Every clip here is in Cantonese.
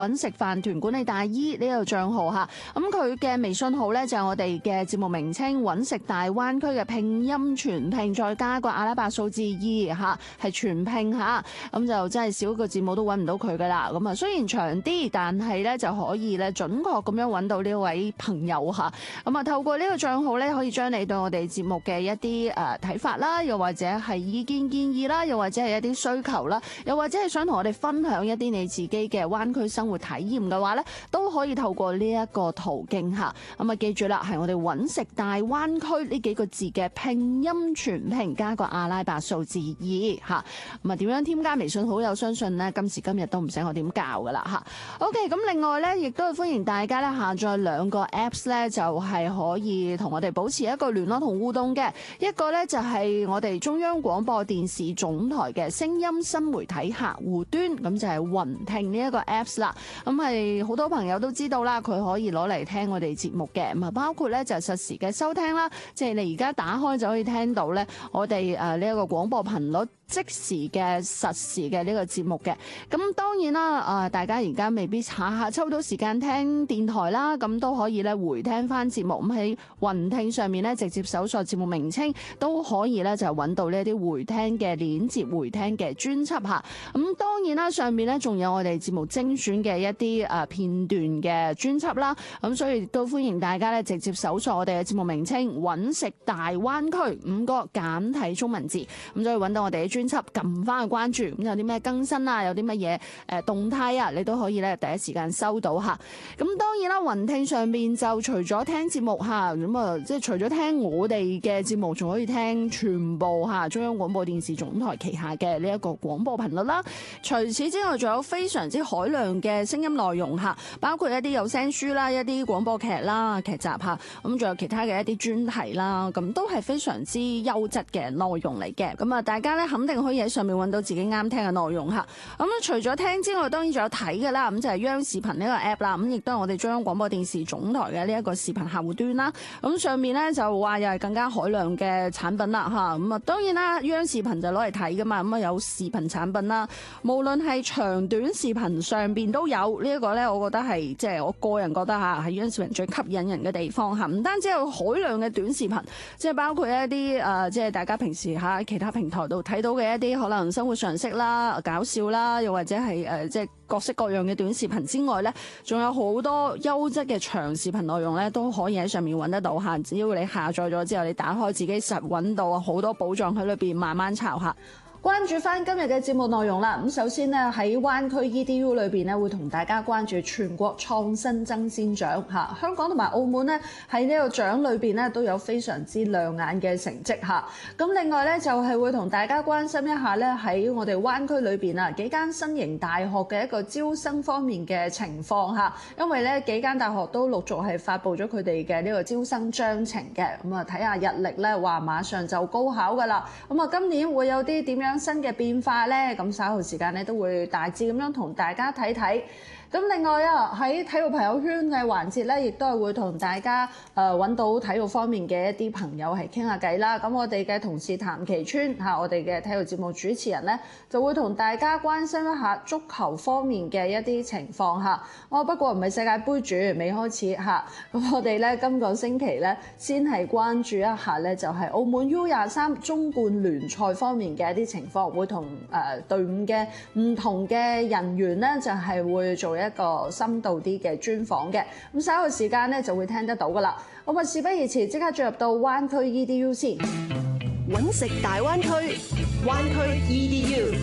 揾食飯團管理大姨呢個賬號嚇，咁佢嘅微信號咧就係我哋嘅節目名稱揾食大灣區嘅拼音全拼，再加個阿拉伯數字2嚇，係全拼嚇，咁就真係少個字母都揾唔到佢噶啦。咁啊雖然長啲，但係咧就可以咧準確咁樣揾到呢位朋友嚇。咁啊透過呢個賬號咧，可以將你對我哋節目嘅一啲睇法啦，又或者係意見建議啦，又或者係一啲需求啦，又或者係想同我哋分享一啲你自己嘅灣區生活體驗嘅話咧，都可以透過呢一個途徑嚇。咁啊記住啦，係我哋揾食大灣區呢幾個字嘅拼音全拼加個阿拉伯數字2嚇。咁啊點樣添加微信好友？相信呢今時今日都唔使我點教噶啦嚇。OK， 咁另外咧，亦都係歡迎大家咧下載2個 Apps 咧，就係可以同我哋保持一個聯絡同互動嘅。一個咧就係我哋中央廣播電視總台嘅聲音新媒體客戶端，咁就係雲聽呢一個 Apps 啦。咁係好多朋友都知道啦，佢可以攞嚟聽我哋節目嘅，咁啊包括咧就實時嘅收聽啦，即係你而家打開就可以聽到咧我哋呢一個廣播頻率即時嘅實時嘅呢個節目嘅。咁當然啦，大家而家未必下下抽到時間聽電台啦，咁都可以咧回聽翻節目，咁喺雲聽上面咧直接搜索節目名稱都可以咧就揾到呢一啲回聽嘅鏈接、回聽嘅專輯嚇。咁當然啦，上面咧仲有我哋節目精選嘅一啲片段嘅專輯啦。咁所以都歡迎大家咧直接搜索我哋嘅節目名稱揾食大灣區5個簡體中文字，咁就可以揾到我哋嘅專輯，撳翻去關注。咁有啲咩更新啊，有啲乜嘢動態啊，你都可以咧第一時間收到嚇。咁當然啦，雲聽上面就除咗聽節目嚇，咁啊即係除咗聽我哋嘅節目，仲可以聽全部嚇中央廣播電視總台旗下嘅呢一個廣播頻率啦。除此之外，仲有非常之海量嘅聲音內容嚇，包括一啲有聲書啦、一啲廣播劇啦、劇集嚇，咁仲有其他嘅一啲專題啦，咁都係非常之優質嘅內容嚟嘅。咁啊，大家咧肯定可以喺上面揾到自己啱聽嘅內容嚇。咁除咗聽之外，當然仲有睇嘅啦，咁就係央視頻呢個 app 啦，咁亦都係我哋中央廣播電視總台嘅呢一個視頻客戶端啦。咁上面咧就話又係更加海量嘅產品啦嚇。咁啊當然啦，央視頻就攞嚟睇噶嘛，咁啊有視頻產品啦，無論係長短視頻上邊都有。呢一個咧，我覺得係即係我個人覺得嚇係央視頻最吸引人嘅地方嚇。唔單止有海量嘅短視頻，即係包括一啲即係大家平時喺其他平台度睇到嘅一啲可能生活常識啦、搞笑啦，又或者係即係各式各樣嘅短視頻之外咧，仲有好多優質嘅長視頻內容咧，都可以喺上面揾得到嚇。只要你下載咗之後，你打開自己實揾到好多寶藏喺裏邊，慢慢抄下。關注翻今日嘅節目內容啦。咁首先呢，喺灣區 EDU 裏邊呢，會同大家關注全國創新爭先獎嚇。香港同埋澳門呢，喺呢個獎裏邊呢，都有非常之亮眼嘅成績嚇。咁另外呢，就係會同大家關心一下呢，喺我哋灣區裏邊啊幾間新型大學嘅一個招生方面嘅情況嚇。因為呢幾間大學都陸續係發布咗佢哋嘅呢個招生章程嘅。咁啊睇下日曆呢，話馬上就高考㗎啦。咁啊今年會有啲點樣新嘅變化呢？咁稍後時間咧都會大致咁樣同大家睇睇。咁另外啊，喺體育朋友圈嘅環節咧，亦都係會同大家揾到體育方面嘅一啲朋友係傾下偈啦。咁我哋嘅同事譚其川嚇，我哋嘅體育節目主持人咧，就會同大家關心一下足球方面嘅一啲情況嚇。不過唔係世界盃住，未開始嚇。咁我哋咧今個星期咧，先係關注一下咧，就係澳門 U23中冠聯賽方面嘅一啲情況，會同隊伍嘅唔同嘅人員咧，就係會做一個深度啲嘅專訪嘅，咁稍後時間咧就會聽得到噶啦。咁啊，事不宜遲，即刻進入到灣區 EDU 先。 揾食大灣區，灣區 EDU。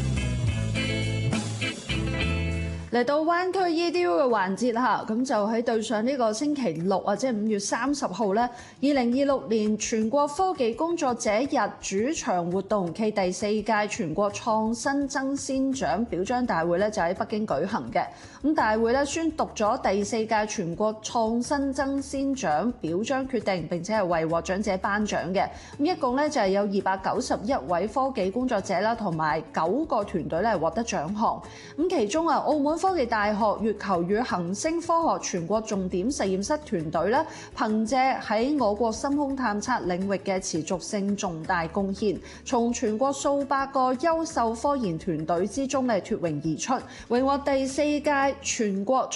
嚟到灣區 EDU 嘅環節啦，咁就喺對上呢個星期六啊，即係5月30號咧，2026年全國科技工作者日主場活動暨第4屆全國創新爭先獎表彰大會咧，就喺北京舉行嘅。咁大會咧宣讀咗第4屆全國創新爭先獎表彰決定，並且係為獲獎者頒獎嘅。咁一共咧就係有291位科技工作者啦，同埋9個團隊咧獲得獎項。咁其中啊，澳門港科技大學月球與行星科學全國重點實驗室團隊咧，憑借喺我國深空探測領域嘅持續性重大貢獻，從全國數百個優秀科研團隊之中咧脫穎而出，榮獲第4屆全國